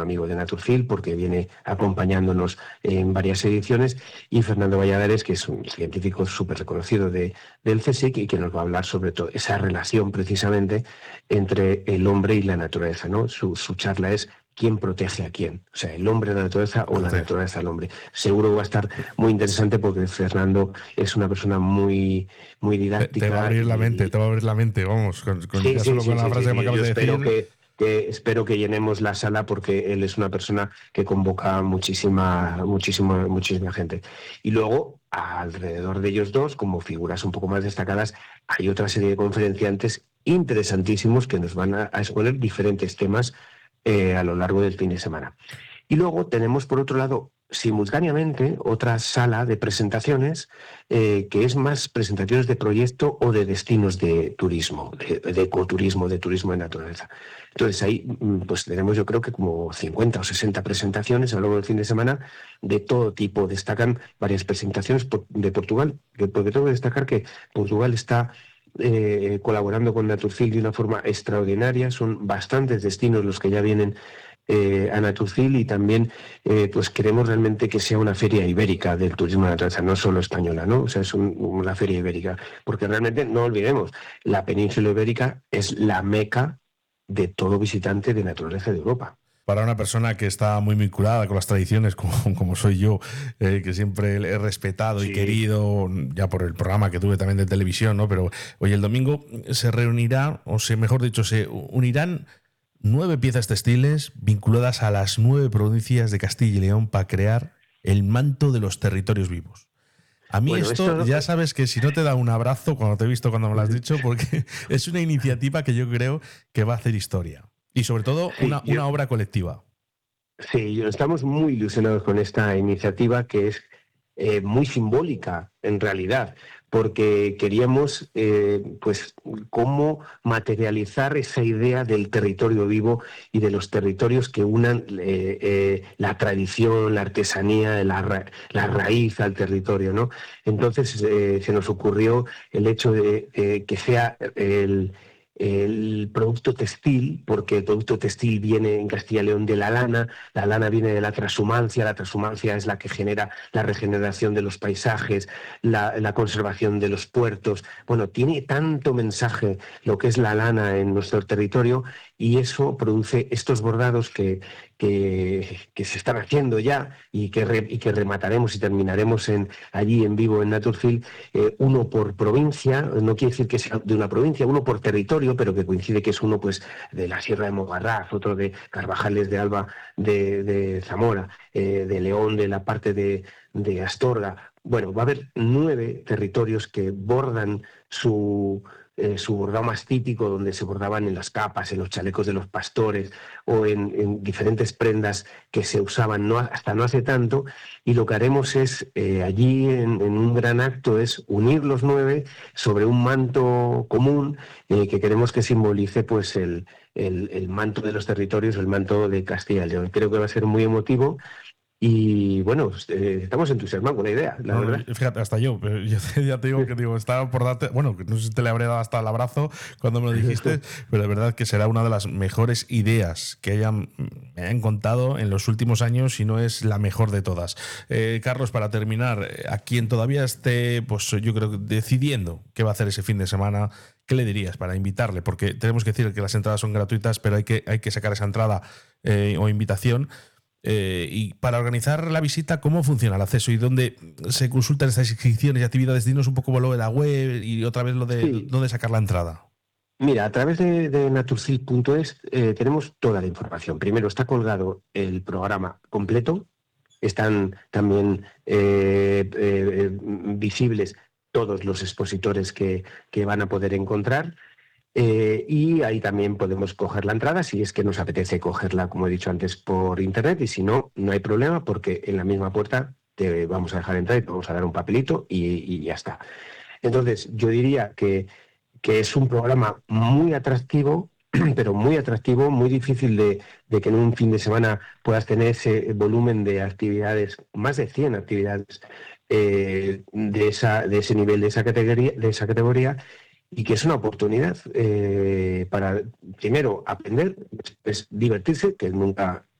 amigo de Naturfield, porque viene acompañándonos en varias ediciones, y Fernando Valladares, que es un científico súper reconocido del CSIC y que nos va a hablar sobre todo esa relación precisamente entre el hombre y la naturaleza, ¿no? Su charla es ¿quién protege a quién? O sea, el hombre a la naturaleza o la naturaleza al hombre. Seguro va a estar muy interesante porque Fernando es una persona muy, muy didáctica. Te va a abrir la mente, vamos, con la frase que me acabas de decir. Espero que llenemos la sala porque él es una persona que convoca muchísima gente. Y luego, alrededor de ellos dos, como figuras un poco más destacadas, hay otra serie de conferenciantes interesantísimos que nos van a exponer diferentes temas a lo largo del fin de semana. Y luego tenemos, por otro lado, simultáneamente, otra sala de presentaciones que es más presentaciones de proyecto o de destinos de turismo, de ecoturismo, de turismo de naturaleza. Entonces ahí pues tenemos yo creo que como 50 o 60 presentaciones a lo largo del fin de semana de todo tipo. Destacan varias presentaciones de Portugal, porque tengo que destacar que Portugal está colaborando con Naturfield de una forma extraordinaria. Son bastantes destinos los que ya vienen a Naturfield, y también pues queremos realmente que sea una feria ibérica del turismo de naturaleza, no solo española, ¿no? O sea, es una feria ibérica, porque realmente no olvidemos, la península ibérica es la meca de todo visitante de naturaleza de Europa. Para una persona que está muy vinculada con las tradiciones, como soy yo, que siempre he respetado y querido, ya por el programa que tuve también de televisión, ¿no? Pero hoy el domingo se reunirá, mejor dicho, se unirán 9 piezas textiles vinculadas a las 9 provincias de Castilla y León para crear el manto de los territorios vivos. A mí esto ya sabes que si no te da un abrazo cuando te he visto, cuando me lo has dicho, porque es una iniciativa que yo creo que va a hacer historia. Y sobre todo una obra colectiva. Sí, estamos muy ilusionados con esta iniciativa, que es muy simbólica en realidad, porque queríamos pues cómo materializar esa idea del territorio vivo y de los territorios que unan la tradición, la artesanía, la raíz al territorio, ¿no? Entonces se nos ocurrió el hecho de que sea el producto textil, porque el producto textil viene en Castilla y León de la lana viene de la transhumancia es la que genera la regeneración de los paisajes, la conservación de los puertos. Bueno, tiene tanto mensaje lo que es la lana en nuestro territorio, y eso produce estos bordados que se están haciendo ya y que remataremos y terminaremos allí en vivo en Naturfield, uno por provincia, no quiere decir que sea de una provincia, uno por territorio, pero que coincide que es uno pues de la Sierra de Mogarraz, otro de Carvajales de Alba de Zamora, de León, de la parte de Astorga. Bueno, va a haber 9 territorios que bordan su bordado más típico, donde se bordaban en las capas, en los chalecos de los pastores o en diferentes prendas que se usaban hasta no hace tanto, y lo que haremos es allí en un gran acto es unir los 9 sobre un manto común que queremos que simbolice pues el manto de los territorios, el manto de Castilla y León. Creo que va a ser muy emotivo. Y bueno, estamos entusiasmados con la idea, la verdad. Fíjate, hasta yo ya te digo que estaba por darte, bueno, no sé si te le habré dado hasta el abrazo cuando me lo dijiste, pero de verdad que será una de las mejores ideas que me hayan contado en los últimos años, si no es la mejor de todas. Carlos, para terminar, a quien todavía esté, pues yo creo que decidiendo qué va a hacer ese fin de semana, ¿qué le dirías para invitarle? Porque tenemos que decir que las entradas son gratuitas, pero hay que sacar esa entrada o invitación. Y para organizar la visita, ¿cómo funciona el acceso y dónde se consultan estas inscripciones y actividades? Dinos un poco lo de la web y otra vez lo de dónde sacar la entrada. Mira, a través de naturfield.es tenemos toda la información. Primero está colgado el programa completo, están también visibles todos los expositores que van a poder encontrar. Y ahí también podemos coger la entrada si es que nos apetece cogerla, como he dicho antes, por internet, y si no, no hay problema, porque en la misma puerta te vamos a dejar entrar y te vamos a dar un papelito y ya está. Entonces, yo diría que es un programa muy atractivo, pero muy atractivo, muy difícil de que en un fin de semana puedas tener ese volumen de actividades, más de 100 actividades de ese nivel, de esa categoría, y que es una oportunidad para, primero, aprender, es divertirse, que nunca